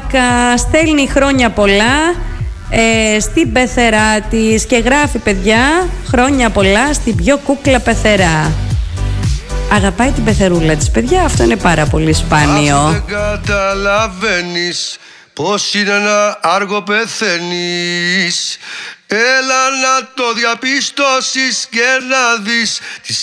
Μάρκα στέλνει χρόνια πολλά στην πεθερά της και γράφει, παιδιά, χρόνια πολλά στην πιο κούκλα πεθερά. Αγαπάει την πεθερούλα της, παιδιά, αυτό είναι πάρα πολύ σπάνιο. Αφού δεν καταλαβαίνεις πως είναι ένα άργο πεθαίνεις, έλα να το διαπιστώσεις και να δεις